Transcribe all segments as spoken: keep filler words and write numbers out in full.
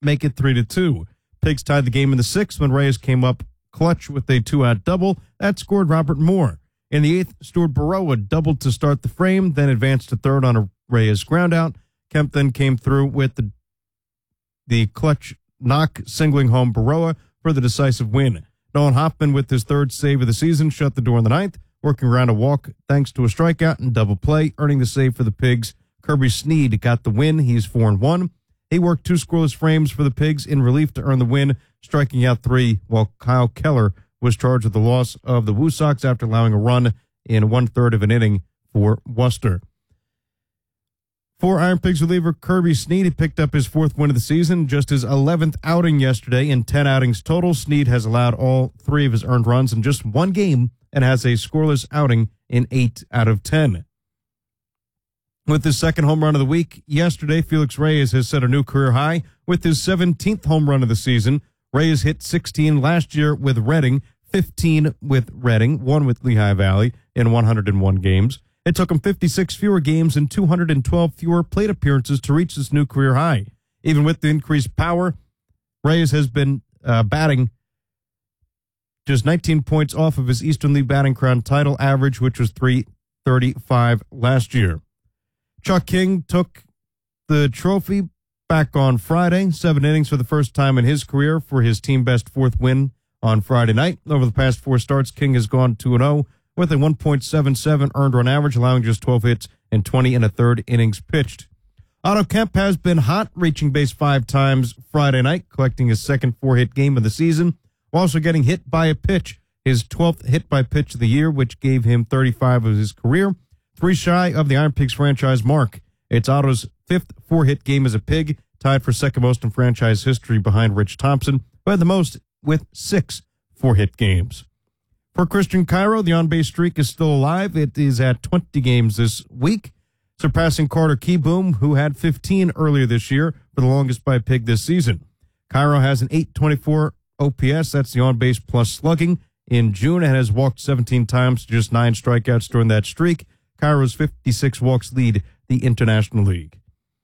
make it three to two. Pigs tied the game in the sixth when Reyes came up clutch with a two-out double. That scored Robert Moore. In the eighth, Stuart Baroa doubled to start the frame, then advanced to third on a Reyes groundout. Kemp then came through with the, the clutch knock, singling home Baroa for the decisive win. Nolan Hoffman, with his third save of the season, shut the door in the ninth, working around a walk thanks to a strikeout and double play, earning the save for the Pigs. Kirby Sneed got the win. He's four and one. He worked two scoreless frames for the Pigs in relief to earn the win, striking out three, while Kyle Keller was charged with the loss of the Woo Sox after allowing a run in one-third of an inning for Worcester. For Iron Pigs reliever Kirby Sneed, he picked up his fourth win of the season, just his eleventh outing yesterday in ten outings total. Sneed has allowed all three of his earned runs in just one game and has a scoreless outing in eight out of ten. With his second home run of the week yesterday, Felix Reyes has set a new career high with his seventeenth home run of the season. Reyes hit sixteen last year with Reading, fifteen with Reading, one with Lehigh Valley in one hundred one games. It took him fifty-six fewer games and two hundred twelve fewer plate appearances to reach this new career high. Even with the increased power, Reyes has been uh, batting just nineteen points off of his Eastern League batting crown title average, which was three thirty-five last year. Chuck King took the trophy back on Friday, seven innings for the first time in his career for his team-best fourth win on Friday night. Over the past four starts, King has gone two and oh with a one point seven seven earned run average, allowing just twelve hits and twenty and a third innings pitched. Otto Kemp has been hot, reaching base five times Friday night, collecting his second four-hit game of the season, while also getting hit by a pitch, his twelfth hit by pitch of the year, which gave him thirty-five of his career, three shy of the Iron Pigs franchise mark. It's Otto's fifth four-hit game as a Pig, tied for second most in franchise history behind Rich Thompson, who had the most with six four-hit games. For Christian Cairo, the on-base streak is still alive. It is at twenty games this week, surpassing Carter Keyboom, who had fifteen earlier this year for the longest by a Pig this season. Cairo has an eight twenty-four O P S, that's the on-base plus slugging, in June, and has walked seventeen times to just nine strikeouts during that streak. Cairo's fifty-six walks lead the International League.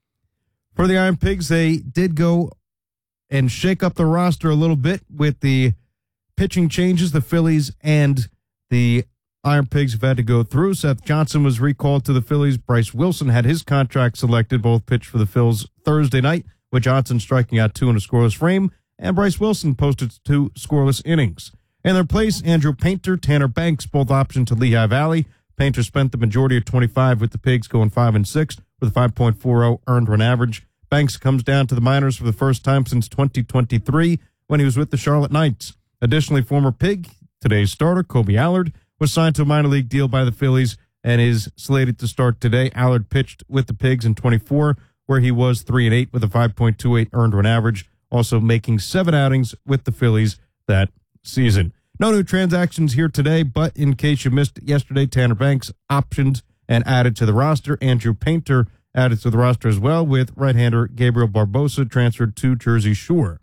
For the Iron Pigs, they did go and shake up the roster a little bit with the pitching changes the Phillies and the Iron Pigs have had to go through. Seth Johnson was recalled to the Phillies. Bryce Wilson had his contract selected. Both pitched for the Phils Thursday night, with Johnson striking out two in a scoreless frame, and Bryce Wilson posted two scoreless innings. In their place, Andrew Painter, Tanner Banks, both optioned to Lehigh Valley. Painter spent the majority of twenty-five with the Pigs, going five and six with a five point four oh earned run average. Banks comes down to the minors for the first time since twenty twenty-three when he was with the Charlotte Knights. Additionally, former Pig, today's starter, Kobe Allard, was signed to a minor league deal by the Phillies and is slated to start today. Allard pitched with the Pigs in twenty-four, where he was three and eight with a five point two eight earned run average, also making seven outings with the Phillies that season. No new transactions here today, but in case you missed it yesterday, Tanner Banks optioned and added to the roster. Andrew Painter added to the roster as well, with right-hander Gabriel Barbosa transferred to Jersey Shore.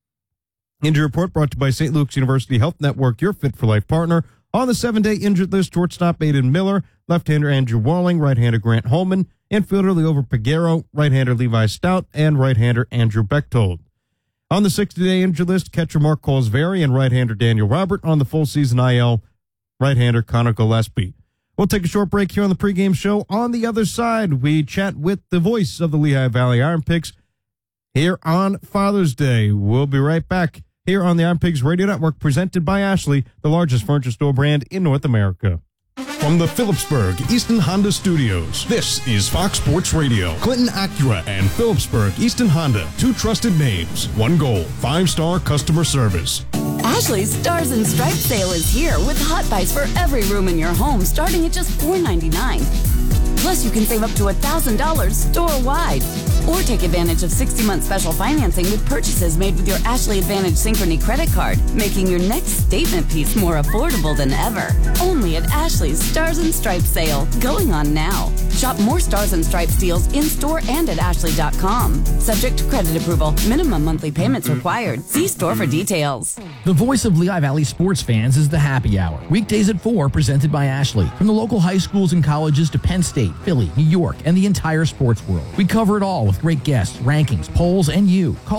Injury report brought to you by Saint Luke's University Health Network, your Fit for Life partner. On the seven-day injured list, shortstop Aiden Miller, left-hander Andrew Walling, right-hander Grant Holman, infielder Leover Peguero, right-hander Levi Stout, and right-hander Andrew Bechtold. On the sixty-day injured list, catcher Mark Colesvary and right-hander Daniel Robert. On the full-season I L, right-hander Connor Gillespie. We'll take a short break here on the pregame show. On the other side, we chat with the voice of the Lehigh Valley Iron Pigs here on Father's Day. We'll be right back here on the Iron Pigs Radio Network, presented by Ashley, the largest furniture store brand in North America. From the Phillipsburg Easton Honda Studios, this is Fox Sports Radio. Clinton Acura and Phillipsburg Easton Honda, two trusted names, one goal, five-star customer service. Ashley's Stars and Stripes sale is here with hot buys for every room in your home starting at just four ninety-nine. Plus, you can save up to one thousand dollars store-wide. Or take advantage of sixty-month special financing with purchases made with your Ashley Advantage Synchrony credit card, making your next statement piece more affordable than ever. Only at Ashley's Stars and Stripes sale, going on now. Shop more Stars and Stripes deals in-store and at ashley dot com. Subject to credit approval. Minimum monthly payments required. See store for details. The voice of Lehigh Valley sports fans is the Happy Hour. Weekdays at four, presented by Ashley. From the local high schools and colleges to Penn State, Philly, New York, and the entire sports world. We cover it all with great guests, rankings, polls, and you. Call